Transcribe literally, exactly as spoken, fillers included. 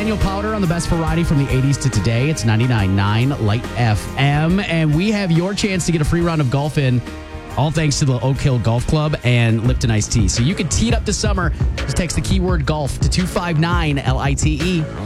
Daniel Powder on the best variety from the eighties to today. It's ninety-nine point nine Light F M. And we have your chance to get a free round of golf in, all thanks to the Oak Hill Golf Club and Lipton Iced Tea. So you can tee it up this summer. Just text the keyword golf to two five nine L I T E.